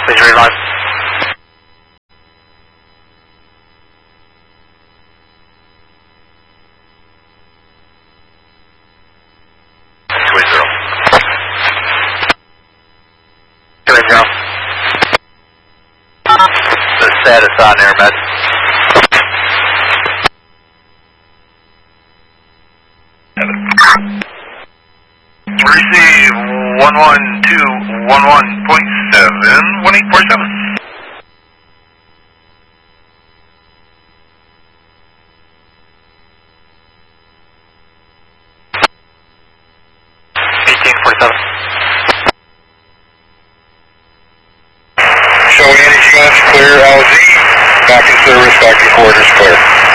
please realize. The status on there, Med. Receive 11211.7, 1847. Showing energy guns clear, LZ. Back in service, back in quarters clear.